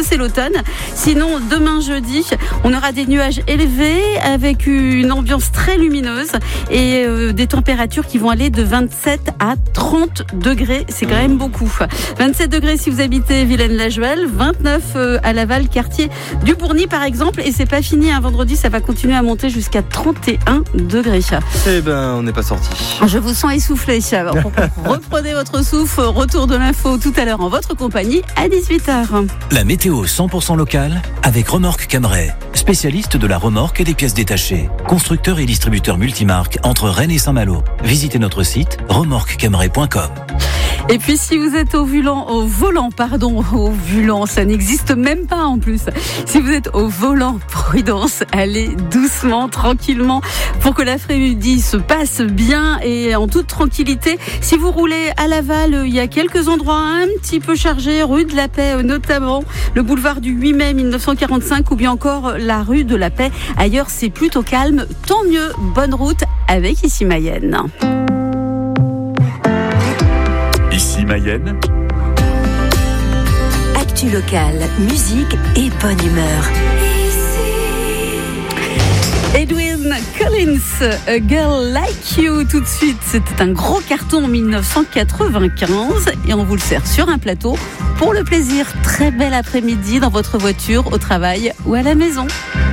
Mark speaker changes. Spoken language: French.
Speaker 1: c'est l'automne. Sinon, demain jeudi, on aura des nuages élevés avec une ambiance très lumineuse et des températures qui vont aller de 27 à 30 degrés. C'est quand même beaucoup. 27 degrés si vous habitez Villaine-la-Joëlle, 29 à Laval, quartier du Bourgny par exemple. Et c'est pas fini, un vendredi, ça va continuer à monter jusqu'à 31 degrés.
Speaker 2: Eh ben, on n'est pas sorti.
Speaker 1: Je vous sens essoufflé. Reprenez votre souffle. Retour de l'info tout à l'heure en votre compagnie à 18h.
Speaker 3: La météo 100% locale avec Remorque Cambrai, spécialiste de la remorque et des pièces détachées. Constructeur et distributeur multimarque entre Rennes et Saint-Malo. Visitez notre site remorquecambrai.com.
Speaker 1: Et puis si vous êtes au volant, ça n'existe même pas en plus. Si vous êtes au volant, prudence, allez doucement, tranquillement, pour que l'après-midi se passe bien et en toute tranquillité. Si vous roulez à Laval, il y a quelques endroits un petit peu chargés, rue de la Paix notamment, le boulevard du 8 mai 1945 ou bien encore la rue de la Paix. Ailleurs, c'est plutôt calme, tant mieux. Bonne route avec Ici Mayenne.
Speaker 4: Ici Mayenne.
Speaker 5: Actu locale, musique et bonne humeur.
Speaker 1: Edwyn Collins, A Girl Like You, tout de suite. C'était un gros carton en 1995 et on vous le sert sur un plateau pour le plaisir. Très bel après-midi dans votre voiture, au travail ou à la maison.